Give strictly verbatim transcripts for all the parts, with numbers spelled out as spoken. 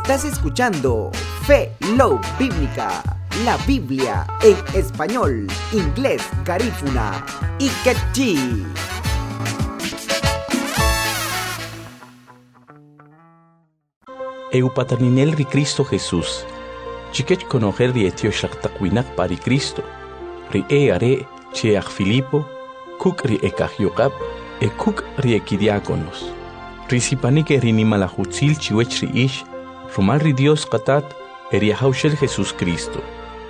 Estás escuchando Fe Love Bíblica, la Biblia en español, inglés, garífuna y quechí. Eupataninel ri Cristo Jesús. Chiquech conocer ri etio shaktaquinak pari Cristo. Ri e are cheach Filipo, kuk ri ekahyokap, e kuk ri ekidiáconos. Risipanike ri nimalahutzil chiwech ri ish, rumal ri Dios qatat, eri haushel Jesús Cristo.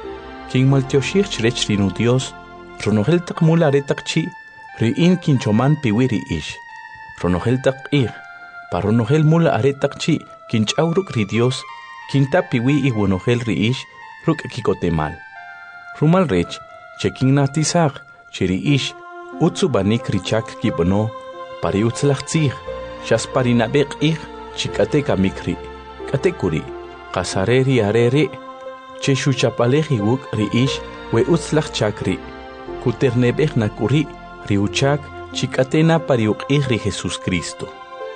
King maltioshir chrech ri nu Dios, ronogel tak mula retak chi, ri in kinchoman piwiri ish. Ronogel tak ir, paronogel mula aretak chi, kinchauruk ri Dios, kintapiwi i wonogel ri ish, ruk kikotemal. Rumal rech, cheking natisag, cheri ish, utsubanik richak kibono, pari utzlachtzig, shas parinabek ig, chikateka mikri, katekuri, kasareri arere, cheshu chapaleji wuk ri ish, we utzlach chakri, kuternebek nakuri, ri uchak, chikatena pariuk ig ri Jesus Cristo.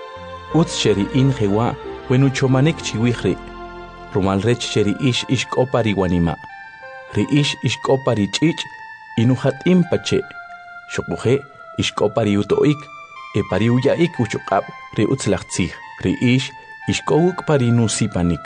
Utz cheri in jewa, wenuchomanek chiwihri, rumal rech cheri ish ishkopari wanima, ri ish ishkopari chich, inuhat impache, shokuje ishkopari utoik, e pari uyaik uchukab ri utzlachtzig, ri ish ishkowuk pari nusipanik.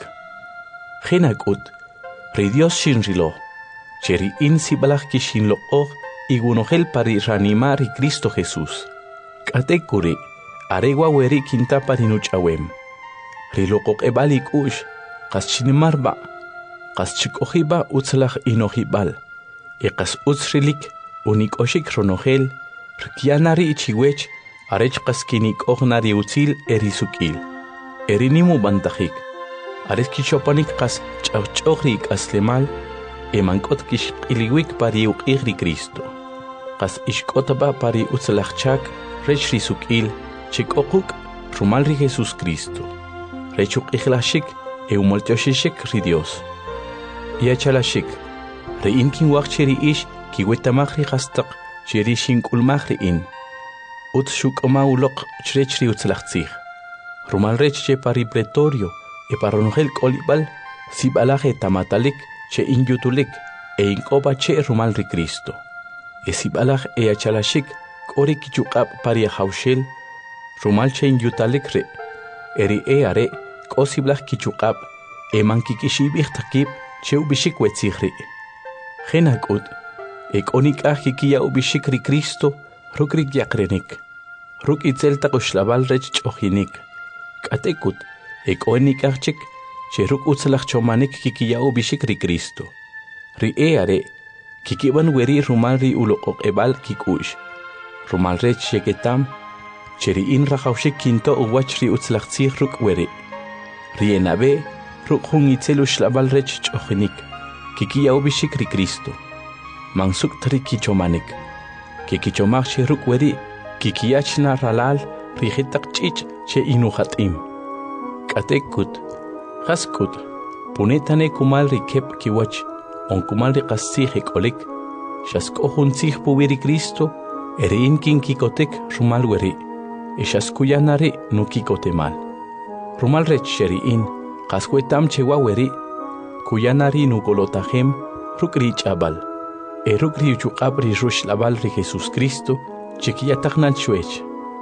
Genakut, ri Dios shinrilo, cheri in sibalach kishinlo og, igunohel pari ranima ri Cristo Jesús. Katekuri, aregua weri kinta pari nuchawem. Rilokok ebalik ush, kas chinimarba, kas chikohiba utzlach inohibal, e kas utzrilik, unik oshik ronogel, rikianari ichiwech, arech kas kinik ognari utzil erisukil. Erinimu bantajik, ares kichopanik kas chauchorik aslemal, e mankot kishiliwik pari ukigri Cristo. Kas ishkotaba pari utzlachchak, rech risukil, chikokuk, rumalri Jesus Cristo. Rechuk ichlashik, e umoltioshishik ri Dios. Iachalashik, re in kin wachcheri ish, ki wetamachri hastak, cheri shinkulmachri in. Ut shuk oma ulok chrechri utzlachtzig. Rumal rech che pari pretorio, e paronogel kolibal, sibalaje tamatalik, che in yutulik, e in koba che rumal ri Cristo. E sibalaj e achalashik, kori kichukab pari haushel, rumal che in yutalik re, eri e are, kosiblach kichukab, e mankikishibich takib, che ubishik wetzigri. Genakut, e konikah kikia ubishik ri Cristo, rukrik yakrenik. Ruk itzel takushlabal rech chohinik. Katekut, e konikachik, che ruk utzlach chomanik kikia ubishik ri Cristo. Ri e are, kikiban weri rumal ri ulokok ebal kikush. Rumal rech sheketam, cheri in rachaushik kinto uwach ri utzlachtzig ruk weri. Rienabe, ruk hun itzelu shlabal rech chohinik, kikia ubishik ri Cristo. Mansuk tri kichomanik, kikichomach che ruk weri, kikiachna ralal, rihitak chich che inuhatim. Katekut, haskut, punetane kumal ri kep kiwach, on kumal ri kasih ekolik, shasko hun zich puwiri Cristo, ere in kin kikotek rumal weri, e shaskuyanare no kikotemal. Rumal rech sheri in, kaswetam chewa weri, kuyanari no golotahem, rukri chabal, e rukri uchukabri rush labal ri Jesus Cristo, chikiyataknal chwech.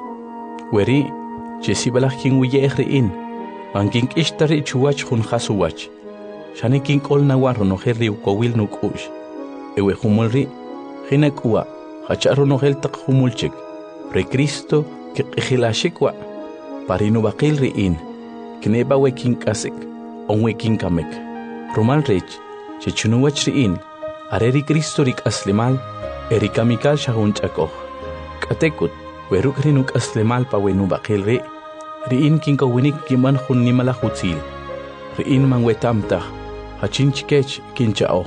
Weri, chesibalach kin wiyehri in, mankin ishtari chuwach hun hasuwach, shane kin kol nawarro no herri ukowil nukush, ewe humulri, hinakua, hacharo no hel tak humulchik, re Cristo, que ejilashikwa, parino bakil ri in, kneba wekin kasek, on wekin kamek. Rumal rech, chechunuwach ri in, areri Cristo rik aslemal, erikamikal shahunchakoh. Katekut, weruk rinuk aslemal pa wenu bakil ri, ri in kinkawinik kiman hun nimala hutzil, ri in man wetamtah, hachinchikech kinchao.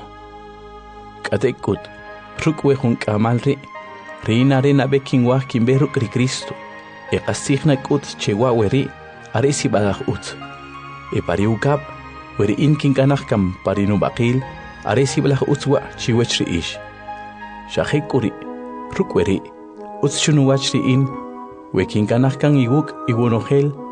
Katekut, ruk wehun kamal ri, ri in arena bekin wah kimberuk ri Cristo, e kasihna kut chewa weri, aresi balah ut. E pariukap, weri in kinkanakam parinu bakil, aresi balah utwa chiwech ri ish. Shahekuri, ruk weri, ut shunuwach ri in, we kinkanakang iwuk iwunohel,